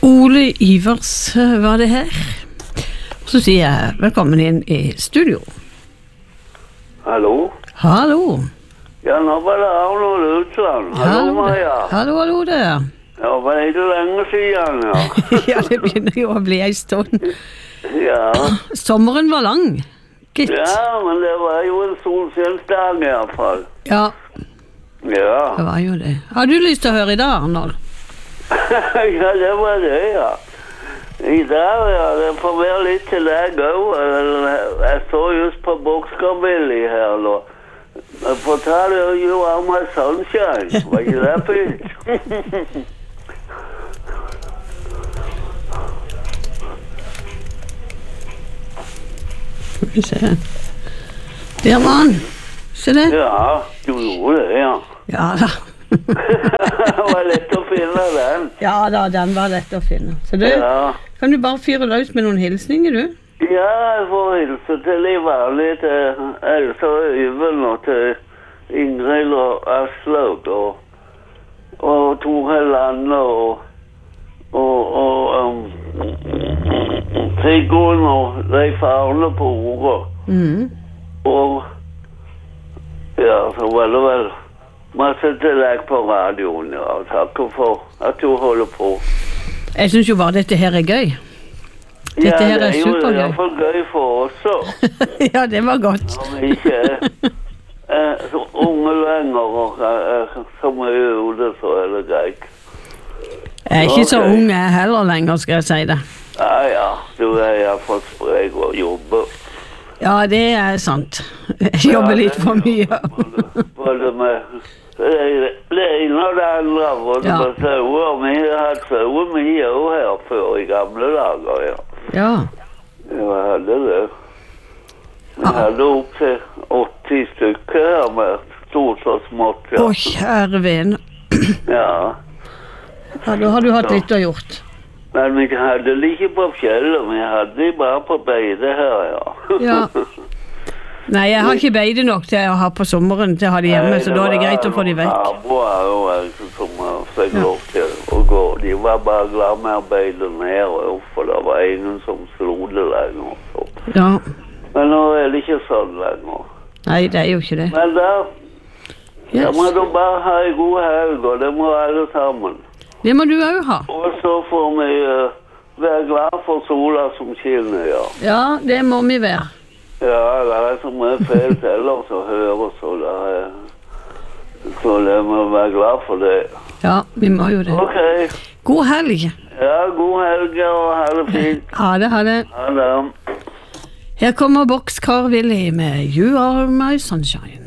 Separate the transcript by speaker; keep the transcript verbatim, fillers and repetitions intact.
Speaker 1: Ole Ivers var det her. Så sier jeg velkommen inn i studio.
Speaker 2: Hallo?
Speaker 1: Hallo.
Speaker 2: Ja, nå var det Arnold Utland. Hallo,
Speaker 1: Hallo,
Speaker 2: Maja.
Speaker 1: hallo, hallo der.
Speaker 2: Ja, var det ikke lenge siden, ja.
Speaker 1: Ja, det begynner jo å bli en stund.
Speaker 2: Ja.
Speaker 1: Sommeren var lang, gitt.
Speaker 2: Ja, men det var jo en solskjensdag i hvert fall.
Speaker 1: Ja,
Speaker 2: Ja.
Speaker 1: det var jo det. Har du lyst til å høre i dag, Arnold?
Speaker 2: Ja, det var det, ja. I dag, ja, det får være litt til deg òg. Jeg så just på Bokskarbilly her nå. Jeg fortalte jo om my sunshine. Var ikke det fint?
Speaker 1: Skal vi se. Der var han. Se det?
Speaker 2: Ja, du gjorde det, ja.
Speaker 1: Ja da.
Speaker 2: Det var lett å finne den.
Speaker 1: Ja da, den var lett å finne. Så du,
Speaker 2: Ja.
Speaker 1: kan du bare fyre løs med noen hilsninger, du?
Speaker 2: Ja, jeg får hilse til de vanlige til Elsa og Øyvind og til Ingrid og Aslaug og, og Tore Lande og, og, og um, Sigurd og Leif Arne på ordet.
Speaker 1: Mhm.
Speaker 2: Og ja, så var det vel masse tillegg på radioen, ja. Takk for at du holder på.
Speaker 1: Jeg synes jo bare dette her er gøy. Dette her er
Speaker 2: Ja, det er jo i
Speaker 1: supergøy.
Speaker 2: hvert fall gøy for oss også.
Speaker 1: Ja, det var godt.
Speaker 2: Om vi ikke er eh, så unge lenger og eh, så mye ute, så er det greit.
Speaker 1: Jeg er ikke så
Speaker 2: Ok.
Speaker 1: ung jeg heller lenger, skal jeg si det.
Speaker 2: Ja, ja, du er iallfall sprek og jobber.
Speaker 1: Ja, det er sant. Jeg jobber litt for mye.
Speaker 2: Både, både med det det ene og det andre, både
Speaker 1: Ja.
Speaker 2: med sauer. Vi har hatt sauer mye også her før i gamle dager, ja.
Speaker 1: Ja,
Speaker 2: Ja, vi hadde det. Vi
Speaker 1: Ja.
Speaker 2: hadde opp til åtti stykker her med stort og smått, ja.
Speaker 1: å kjære vene.
Speaker 2: Ja.
Speaker 1: Ja, da har du hatt litt å gjort.
Speaker 2: Men vi hadde det ikke på fjellet, vi hadde det bare på beide her, ja.
Speaker 1: Ja. Nei, jeg har ikke beide nok til å ha på sommeren til å ha de hjemme, så da er det greit å få de vekk.
Speaker 2: Naboer og jeg som fikk lov til å gå. De var bare glad med å beide ned, for det var ingen som slo det lenger. Så.
Speaker 1: Ja.
Speaker 2: Men nå er det ikke sånn lenger.
Speaker 1: Nei, det er jo ikke det.
Speaker 2: Men da, da
Speaker 1: Yes.
Speaker 2: må du bare ha en god helg, og det må alle sammen.
Speaker 1: Det må du også ha.
Speaker 2: Og så får vi uh, være glad for sola som skinner, ja.
Speaker 1: Ja, det må vi være.
Speaker 2: Ja, det er så mye feil ellers å høre, så det er... Så det må være glad for det.
Speaker 1: Ja, vi må jo det.
Speaker 2: Ok.
Speaker 1: God helg.
Speaker 2: Ja, god helg og ha det fint.
Speaker 1: Ha det, ha det.
Speaker 2: Ha det.
Speaker 1: Her kommer Boxcar Willy med You Are My Sunshine.